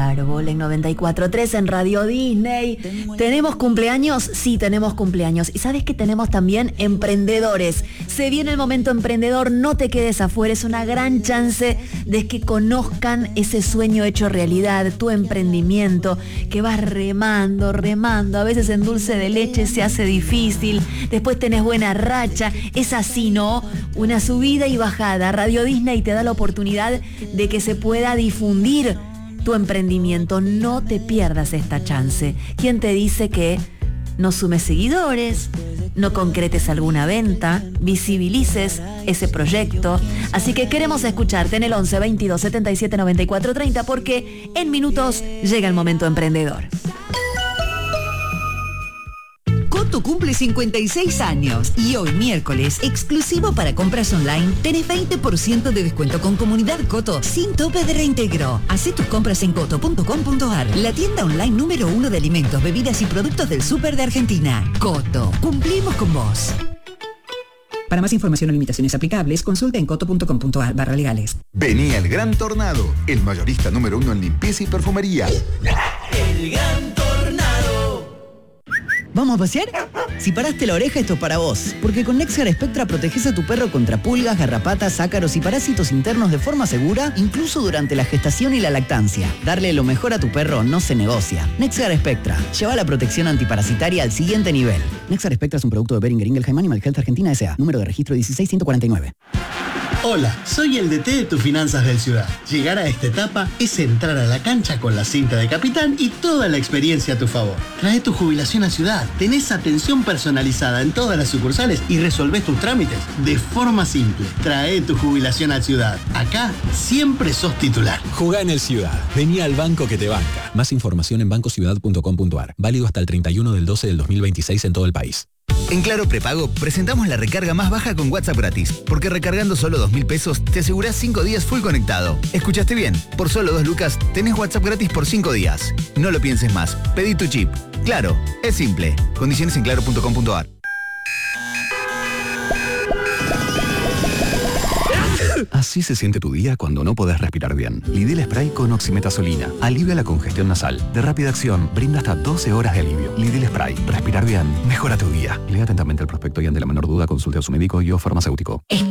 Árbol en 94.3 en Radio Disney. ¿Tenemos cumpleaños? Sí, tenemos cumpleaños. Y sabes que tenemos también emprendedores. Se viene el momento emprendedor, no te quedes afuera. Es una gran chance de que conozcan ese sueño hecho realidad, tu emprendimiento, que vas remando. A veces en dulce de leche se hace difícil. Después tenés buena racha. Es así, ¿no? Una subida y bajada. Radio Disney te da la oportunidad de que se pueda difundir tu emprendimiento. No te pierdas esta chance. ¿Quién te dice que no sumes seguidores, no concretes alguna venta, visibilices ese proyecto? Así que queremos escucharte en el 11 22 77 94 30 porque en minutos llega el momento emprendedor. Coto cumple 56 años y hoy miércoles, exclusivo para compras online, tenés 20% de descuento con Comunidad Coto sin tope de reintegro. Hacé tus compras en coto.com.ar, la tienda online número 1 de alimentos, bebidas y productos del súper de Argentina. Coto, cumplimos con vos. Para más información o limitaciones aplicables, consulta en coto.com.ar/legales. Venía el Gran Tornado, el mayorista número 1 en limpieza y perfumería. El Gran Tornado. ¿Vamos a pasear? Si paraste la oreja, esto es para vos. Porque con Nexgar Spectra proteges a tu perro contra pulgas, garrapatas, ácaros y parásitos internos de forma segura, incluso durante la gestación y la lactancia. Darle lo mejor a tu perro no se negocia. Nexgar Spectra. Lleva la protección antiparasitaria al siguiente nivel. Nexgar Spectra es un producto de Boehringer Ingelheim Animal Health Argentina S.A. Número de registro 16149. Hola, soy el DT de tus finanzas del Ciudad. Llegar a esta etapa es entrar a la cancha con la cinta de capitán y toda la experiencia a tu favor. Trae tu jubilación a Ciudad, tenés atención personalizada en todas las sucursales y resolvés tus trámites de forma simple. Trae tu jubilación a Ciudad. Acá siempre sos titular. Jugá en el Ciudad. Vení al banco que te banca. Más información en bancociudad.com.ar. Válido hasta el 31 del 12 del 2026 en todo el país. En Claro Prepago presentamos la recarga más baja con WhatsApp gratis, porque recargando solo 2.000 pesos te asegurás 5 días full conectado. ¿Escuchaste bien? Por solo 2 lucas tenés WhatsApp gratis por 5 días. No lo pienses más, pedí tu chip. Claro, es simple. Condiciones en claro.com.ar. Así se siente tu día cuando no podés respirar bien. Lidil Spray con oximetazolina. Alivia la congestión nasal. De rápida acción, brinda hasta 12 horas de alivio. Lidil Spray. Respirar bien. Mejora tu día. Lea atentamente el prospecto y ante la menor duda consulte a su médico y o farmacéutico.